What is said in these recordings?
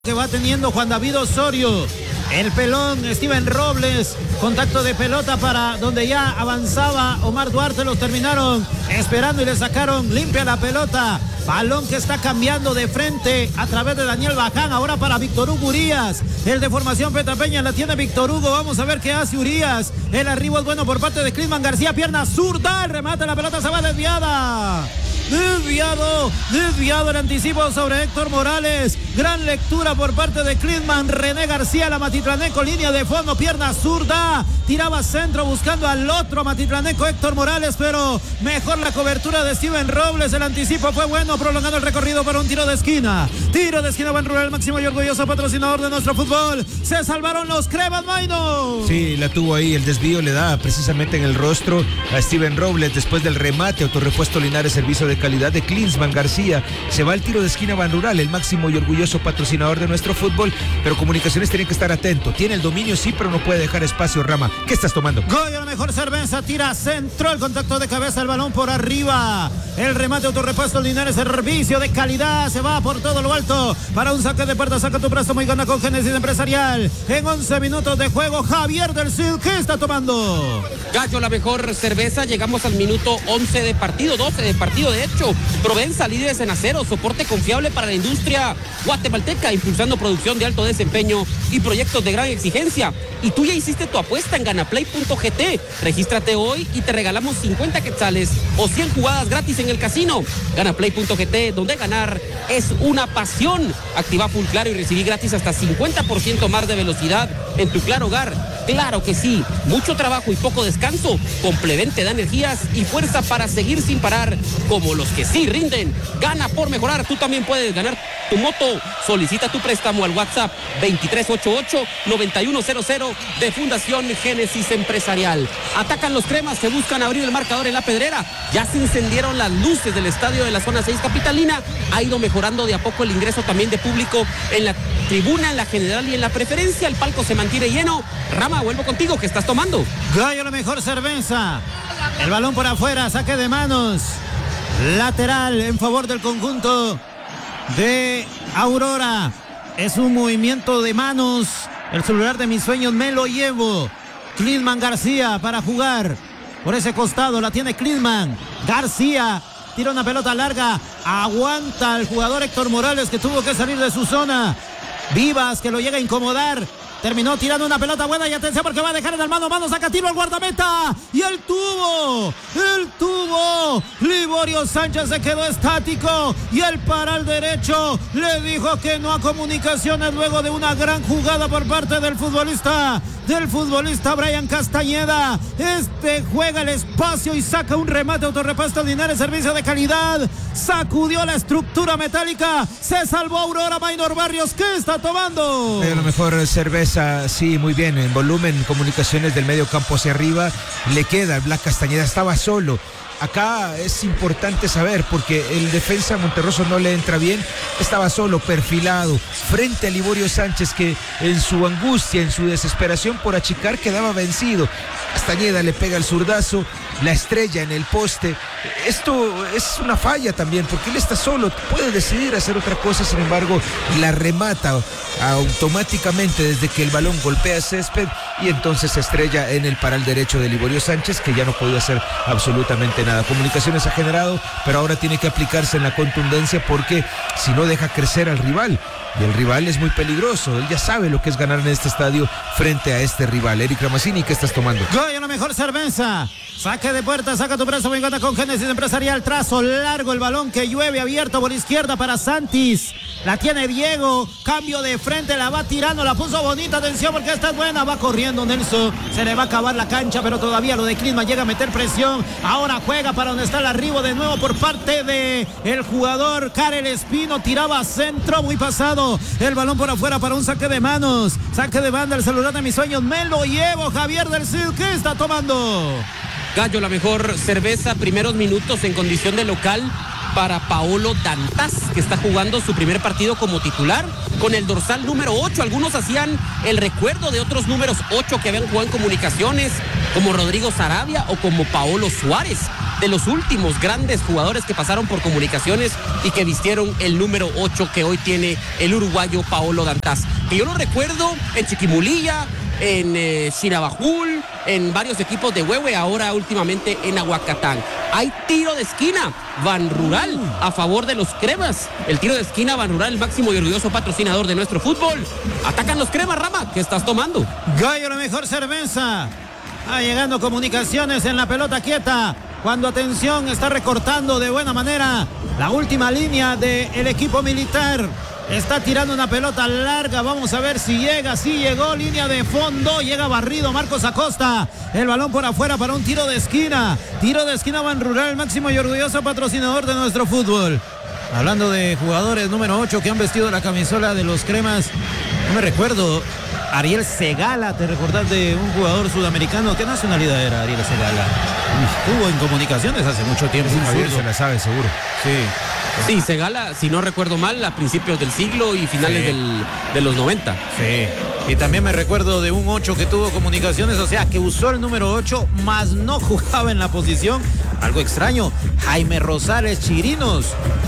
que va teniendo Juan David Osorio, el pelón Steven Robles, contacto de pelota para donde ya avanzaba Omar Duarte, los terminaron esperando y le sacaron limpia la pelota, balón que está cambiando de frente a través de Daniel Baján, ahora para Víctor Hugo Urías, el de formación Petapeña la tiene Víctor Hugo, vamos a ver qué hace Urías, el arribo es bueno por parte de Clisman García, pierna zurda, el remate, la pelota se va desviada. Desviado el anticipo sobre Héctor Morales. Gran lectura por parte de Clisman. René García, la Matitlaneco, línea de fondo, pierna zurda. Tiraba centro buscando al otro Matitlaneco, Héctor Morales, pero mejor la cobertura de Steven Robles. El anticipo fue bueno, prolongando el recorrido para un tiro de esquina. Tiro de esquina, Ban Rural, máximo y orgulloso patrocinador de nuestro fútbol. Se salvaron los Cremas, Maino. Sí, la tuvo ahí, el desvío le da precisamente en el rostro a Steven Robles después del remate. Autorrepuesto Linares, servicio de calidad de Clisman García. Se va el tiro de esquina Ban Rural, el máximo y orgulloso patrocinador de nuestro fútbol, pero Comunicaciones tiene que estar atento. Tiene el dominio, sí, pero no puede dejar espacio. Rama, ¿qué estás tomando? Goya, la mejor cerveza, tira centro, el contacto de cabeza, el balón por arriba, el remate, autorrepuesto Linares, servicio de calidad, se va por todo lo alto para un saque de puerta. Saca tu préstamo y gana con Génesis Empresarial. En 11 minutos de juego, Javier del Cid, ¿qué está tomando? Gallo, la mejor cerveza. Llegamos al minuto 11 de partido, 12 de partido de hecho. Provenza, líderes en acero, soporte confiable para la industria guatemalteca, impulsando producción de alto desempeño y proyectos de gran exigencia. Y tú ya hiciste tu apuesta en ganaplay.gt. Regístrate hoy y te regalamos 50 quetzales o 100 jugadas gratis en el casino. Ganaplay.gt, donde ganar es una pasión. Activa Full Claro y recibí gratis hasta 50% más de velocidad en tu Claro Hogar. Claro que sí, mucho trabajo y poco descanso. Complement te da energías y fuerza para seguir sin parar, como los que sí rinden. Gana por mejorar, tú también puedes ganar tu moto. Solicita tu préstamo al WhatsApp 2388-9100 de Fundación Génesis Empresarial. Atacan los Cremas, se buscan abrir el marcador en la Pedrera. Ya se encendieron las luces del estadio de la zona 6 capitalina. Ha ido mejorando de a poco el ingreso también de público en la tribuna, en la general y en la preferencia. El palco se mantiene lleno. Rama, vuelvo contigo, ¿qué estás tomando? Gallo, la mejor cerveza. El balón por afuera, saque de manos. Lateral en favor del conjunto de Aurora. Es un movimiento de manos. El celular de mis sueños me lo llevo. Clisman García para jugar. Por ese costado la tiene Clisman García. Tira una pelota larga. Aguanta el jugador Héctor Morales, que tuvo que salir de su zona. Vivas, que lo llega a incomodar. Terminó tirando una pelota buena y atención porque va a dejar en el mano a mano, saca tiro al guardameta y el tubo, Liborio Sánchez se quedó estático y el para el derecho le dijo que no a Comunicaciones luego de una gran jugada por parte del futbolista Brian Castañeda. Juega el espacio y saca un remate, autorrepuesto Linares, servicio de calidad, sacudió la estructura metálica, se salvó Aurora. Maynor Barrios, ¿qué está tomando? A lo mejor cerveza, sí, muy bien, en volumen. Comunicaciones del medio campo hacia arriba, le queda el Black Castañeda, estaba solo. Acá es importante saber porque el defensa Monterroso no le entra bien, estaba solo, perfilado, frente a Liborio Sánchez, que en su angustia, en su desesperación por achicar, quedaba vencido. Castañeda le pega el zurdazo, la estrella en el poste. Esto es una falla también, porque él está solo, puede decidir hacer otra cosa, sin embargo, la remata automáticamente desde que el balón golpea el césped y entonces se estrella en el paral derecho de Liborio Sánchez, que ya no podía hacer absolutamente nada. Comunicaciones ha generado, pero ahora tiene que aplicarse en la contundencia porque si no deja crecer al rival. Y el rival es muy peligroso, él ya sabe lo que es ganar en este estadio frente a este rival. Eric Ramazzini, ¿qué estás tomando? Goya, la mejor cerveza. Saque de puerta, saca tu préstamo y gana con Génesis Empresarial. Trazo largo, el balón que llueve abierto por izquierda para Santis. La tiene Diego, cambio de frente, la va tirando, la puso bonita, atención porque esta es buena, va corriendo Nelson, se le va a acabar la cancha, pero todavía lo de Clisman llega a meter presión. Ahora juega para donde está el arribo de nuevo por parte de el jugador Karel Espino, tiraba centro, muy pasado, el balón por afuera para un saque de manos, saque de banda, el celular de mis sueños, me lo llevo. Javier del Cid, ¿qué está tomando? Gallo, la mejor cerveza, primeros minutos en condición de local para Paolo Dantas, que está jugando su primer partido como titular con el dorsal número 8. Algunos hacían el recuerdo de otros números 8 que habían jugado en Comunicaciones, como Rodrigo Sarabia o como Paolo Suárez. de los últimos grandes jugadores que pasaron por Comunicaciones y que vistieron el número 8 que hoy tiene el uruguayo Paolo Dantas, que yo lo recuerdo en Chiquimulilla, en Xirabajul, en varios equipos de Huehue, ahora últimamente en Aguacatán. Hay tiro de esquina, Ban Rural, a favor de los cremas. El tiro de esquina, Ban Rural, el máximo y orgulloso patrocinador de nuestro fútbol. Atacan los cremas, Rama, ¿qué estás tomando? Gallo, la mejor cerveza. Llegando Comunicaciones en la pelota quieta. Cuando, atención, está recortando de buena manera la última línea del equipo militar. Está tirando una pelota larga, vamos a ver si llega, sí llegó, línea de fondo, llega barrido Marcos Acosta, el balón por afuera para un tiro de esquina Ban Rural, el máximo y orgulloso patrocinador de nuestro fútbol. Hablando de jugadores número 8 que han vestido la camisola de los cremas, no me recuerdo, Ariel Segala, ¿te recordás de un jugador sudamericano? ¿Qué nacionalidad era Ariel Segala? Estuvo en Comunicaciones hace mucho tiempo. Javier se la sabe, seguro. Sí, Segala, si no recuerdo mal, a principios del siglo y finales de los 90. Sí, y también me recuerdo de un 8 que tuvo Comunicaciones, o sea, que usó el número 8, más no jugaba en la posición. Algo extraño, Jaime Rosales Chirinos,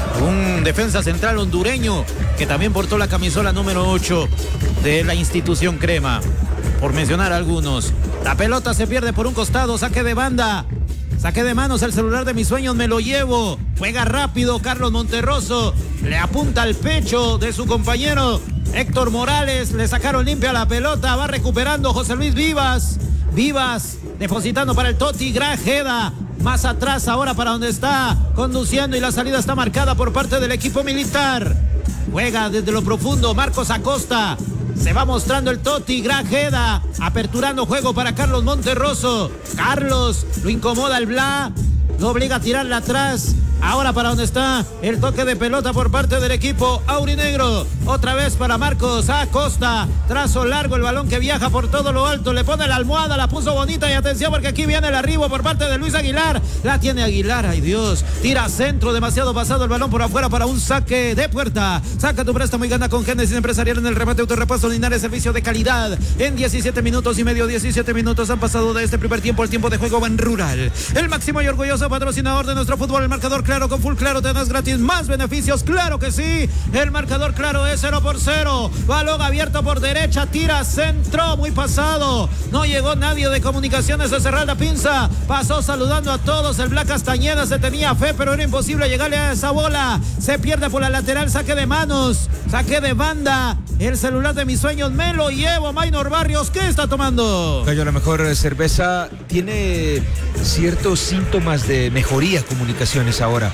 un defensa central hondureño que también portó la camisola número 8 de la institución crema, por mencionar algunos. La pelota se pierde por un costado, saque de banda. Saque de manos, el celular de mis sueños, me lo llevo. Juega rápido Carlos Monterroso. Le apunta al pecho de su compañero Héctor Morales. Le sacaron limpia la pelota. Va recuperando José Luis Vivas. Vivas depositando para el Toti Grajeda. Más atrás ahora para donde está conduciendo y la salida está marcada por parte del equipo militar. Juega desde lo profundo Marcos Acosta. Se va mostrando el Toti Grajeda, aperturando juego para Carlos Monterroso. Carlos lo incomoda el Bla, lo obliga a tirarla atrás. Ahora para donde está el toque de pelota por parte del equipo aurinegro. Otra vez para Marcos Acosta. Trazo largo, el balón que viaja por todo lo alto. Le pone la almohada, la puso bonita y atención porque aquí viene el arribo por parte de Luis Aguilar. La tiene Aguilar, ay Dios. Tira centro, demasiado pasado el balón por afuera para un saque de puerta. Saca tu préstamo y gana con Génesis Empresarial en el remate Autorepuesto Linares, servicio de calidad. En 17 minutos y medio, 17 minutos han pasado de este primer tiempo al tiempo de juego Ban Rural. El máximo y orgulloso patrocinador de nuestro fútbol, el marcador claro, con Full Claro te das gratis más beneficios, claro que sí. El marcador claro es 0-0. Balón abierto por derecha, tira centro, muy pasado. No llegó nadie de Comunicaciones de cerrar la pinza. Pasó saludando a todos. El Bla Castañeda se tenía fe, pero era imposible llegarle a esa bola. Se pierde por la lateral, saque de manos, saque de banda. El celular de mis sueños me lo llevo. Maynor Barrios, ¿qué está tomando? Gallo, la mejor cerveza. Tiene ciertos síntomas de mejoría Comunicaciones ahora.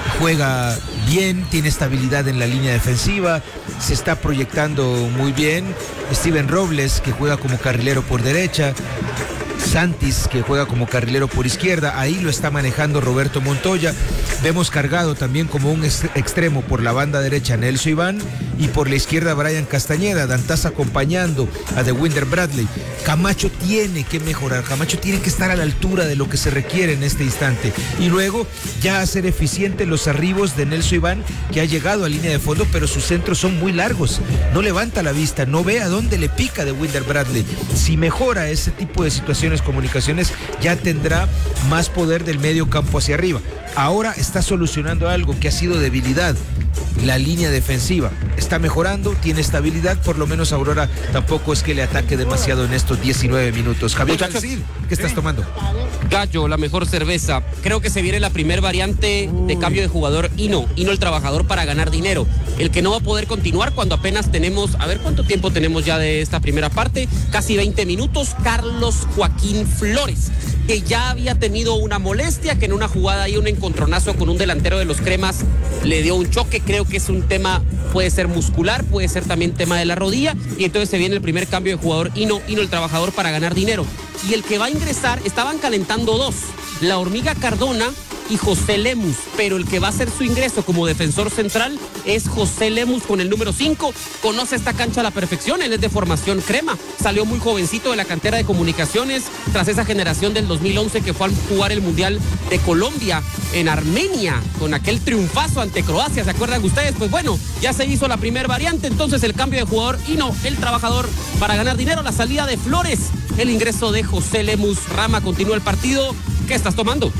Juega bien, tiene estabilidad en la línea defensiva, se está proyectando muy bien. Steven Robles, que juega como carrilero por derecha. Santis, que juega como carrilero por izquierda, ahí lo está manejando Roberto Montoya. Vemos cargado también como un extremo por la banda derecha Nelson Iván y por la izquierda Brian Castañeda. Dantas acompañando a The Winder Bradley. Camacho tiene que mejorar, Camacho tiene que estar a la altura de lo que se requiere en este instante y luego ya hacer eficiente los arribos de Nelson Iván, que ha llegado a línea de fondo, pero sus centros son muy largos, no levanta la vista, no ve a dónde le pica The Winder Bradley. Si mejora ese tipo de situaciones Comunicaciones, ya tendrá más poder del medio campo hacia arriba. Ahora está solucionando algo que ha sido debilidad, la línea defensiva. Está mejorando, tiene estabilidad, por lo menos Aurora tampoco es que le ataque demasiado en estos 19 minutos. Javier Calcil, ¿qué estás tomando? Gallo, la mejor cerveza. Creo que se viene la primer variante de cambio de jugador Hino el trabajador para ganar dinero. El que no va a poder continuar cuando apenas tenemos, a ver cuánto tiempo tenemos ya de esta primera parte, casi 20 minutos, Carlos Joaquín Flores, que ya había tenido una molestia, que en una jugada y un encontronazo con un delantero de los cremas le dio un choque. Creo que es un tema, puede ser muscular, puede ser también tema de la rodilla, y entonces se viene el primer cambio de jugador Hino el trabajador para ganar dinero. Y el que va a ingresar, estaban calentando dos, la Hormiga Cardona y José Lemus, pero el que va a hacer su ingreso como defensor central es José Lemus con el número 5, conoce esta cancha a la perfección, él es de formación crema, salió muy jovencito de la cantera de Comunicaciones, tras esa generación del 2011 que fue a jugar el Mundial de Colombia en Armenia, con aquel triunfazo ante Croacia, ¿se acuerdan ustedes? Pues bueno, ya se hizo la primera variante, entonces el cambio de jugador Hino el trabajador para ganar dinero, la salida de Flores, el ingreso de José Lemus. Rama, continúa el partido, ¿qué estás tomando?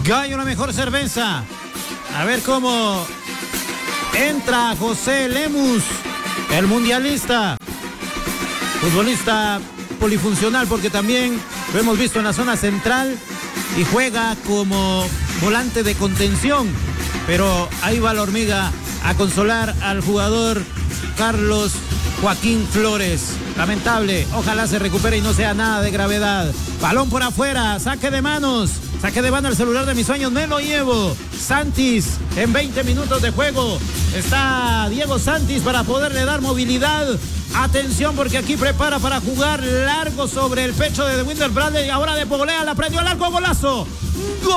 Gallo, la mejor cerveza. A ver cómo entra José Lemus, el mundialista, futbolista polifuncional, porque también lo hemos visto en la zona central y juega como volante de contención. Pero ahí va la hormiga a consolar al jugador Carlos Joaquín Flores. Lamentable, ojalá se recupere y no sea nada de gravedad. Balón por afuera, saque de manos. Saque de banda el celular de mis sueños, me lo llevo. Santis en 20 minutos de juego. Está Diego Santis para poderle dar movilidad. Atención porque aquí prepara para jugar largo sobre el pecho de Winder Bradley. Ahora de volea, la prendió al arco, golazo. ¡Gol!